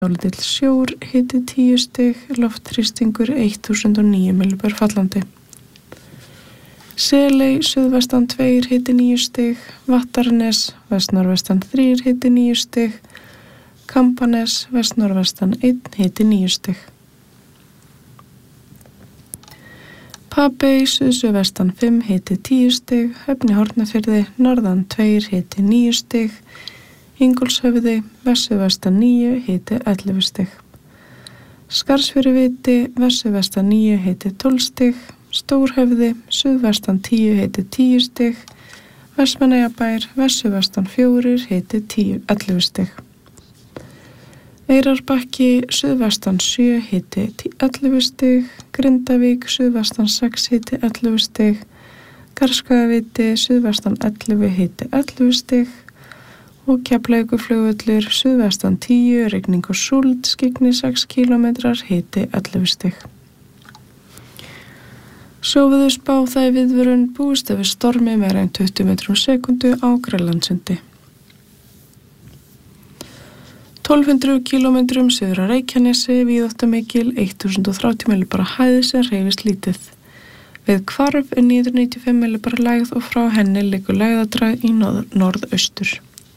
Dálítill sjór, hiti 10 stig, loftþrýstingur 1009 millibör fallandi. Seley, suðvestan 2, hiti 9 stig, Vattarnes, vestnorvestan 3, hiti 9 stig, Kambanes, vestnorvestan 1, hiti 9 stig. Papey, suðvestan 5, hiti 10 stig, Höfn í Hornafirði, norðan 2, hiti 9 stig, Ingólfshöfði, vesturvestan 9, hiti 11 stig. Skarðsfjöruviti, vesturvestan 9, hiti 12 stig, Stórhöfði, suðvestan 10, hiti 10 stig, Vestmannaeyjabær, vesturvestan 4, hiti 11 stig. Eyrarbakki, suðvestan 7, hiti 11 stig, Grindavík, suðvestan 6, hiti 11 stig, Garðskagaviti, suðvestan 11, hiti 11 stig og Keflavíkurflugvöllur, suðvestan 10, rigning og súld, skyggni 6 km, hiti 11 stig. Sjóveðurspá, það er viðvörun, búist yfir stormi meira en 20 metrum á sekundu á Grænlandssundi. 1200 km suður á Reykjanesi, víðáttumikil 1030 millibara hæð sem hreyfist lítið. Við Hvarf er 995 millibara lægð og frá henni liggur lægðadrag í norðaustur.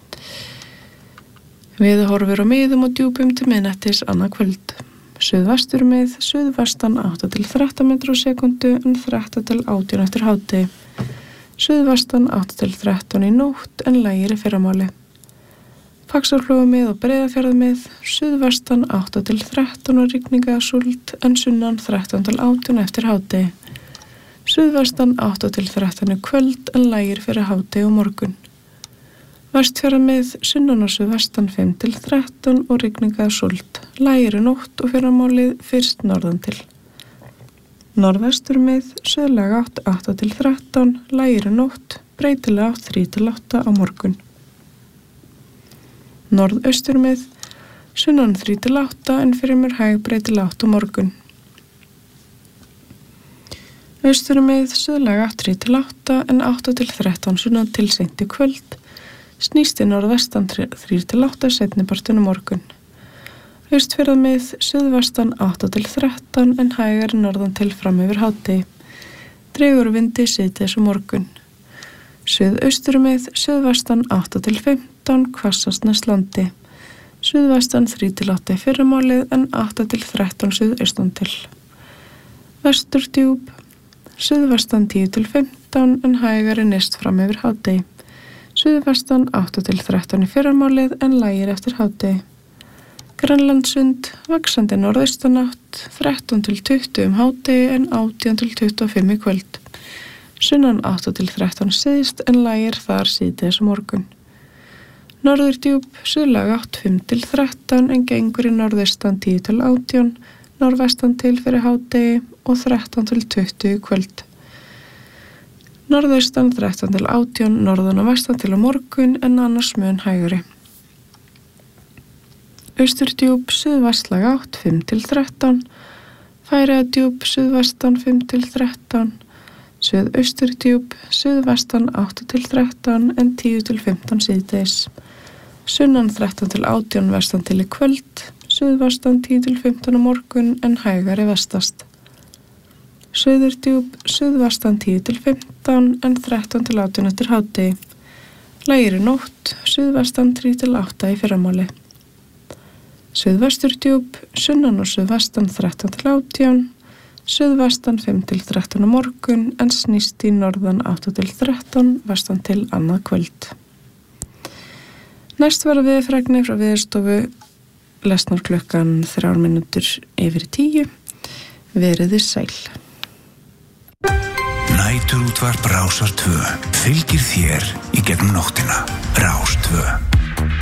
Veðurhorfur á miðum og djúpum til miðnættis annað kvöld. Suðvestur með, suðvestan 8 til 13 metrar á sekundu en 13 til 18 eftir hádegi. Suðvestan 8 til 13 í nótt en lægir í fyrramáli. Faxaflóamið og Breiðafjarðamið, suðvestan 8 til 13 og rigninga súld en sunnan 13 til 18 eftir hádegi. Suðvestan 8 til 13 í kvöld en lægir fyrir hádegi og morgun. Vestfjarðamið, sunnan og suðvestan 5 til 13 og rigninga súld. Lægir í nótt og fyrramálið fyrst norðan til. Norðvesturmið, suðlæg átt 8 til 13, lægir í nótt, breytileg átt 3 til 8 á morgun. Norðausturmið, sunnan 3 til 8 en fremur hæg breytileg átt á morgun. Austurmið, suðlæg átt 3 til 8 en 8 til 13 sunnan til seint í kvöld. Snýst í norðvestan 3 til 8 seinnipartinn á morgun. Austfjarðamið, suðvestan 8 til 13 en hægar norðan til fram yfir hádegi. Dregur vindi síðdegis á morgun. Suðausturmið, suðvestan 8 til 15, hvassast næst landi. Suðvestan 3 til 8 í fyrramálið en 8 til 13 suðaustan til. Vesturdjúp, suðvestan 10 til 15 en hægar nyrst fram yfir hádegi. Suðvestan 8 til 13 í fyrramálið en lægir eftir hádegi. Grænlandssund, vaxandi norðaustanátt, 13 til 20 hádegi en 18 til 25 í kvöld. Sunnan 8 til 13 syðst en lægir þar síðdegis á morgun. Norðurdjúp, suðlæg átt 5 til 13 en gengur í norðaustan 10 til 18, norðvestan til fyrir hádegi og 13 til 20 í kvöld. Norðaustan 13 til 18, norðan og vestan til á morgun en annars mun hægari. Austurdjúp, suðvestlæg átt 5 til 13, Færeyjadjúp, suðvestan 5 til 13, Suðausturdjúp, suðvestan 8 til 13 en 10 til 15 síðdegis. Sunnan 13 til 18 vestan til í kvöld, suðvestan 10 til 15 á morgun en hægari vestast. Suðurdjúp, suðvestan 10 til 15 en 13 til 18 eftir hádegi. Lægir í nótt, suðvestan 3 til 8 í fyrramáli. Suðvesturdjúp, sunnan og suðvestan 13 til 18, suðvestan 5 til 13 á morgun en snýst í norðan 8 til 13 vestan til annað kvöld. Næst verða veðurfregnir frá Veðurstofu lesnar klukkan 3 mínútur yfir 10. Veriði sæl. Næturútvarp Rásar 2 fylgir þér í gegnum nóttina. Rás 2.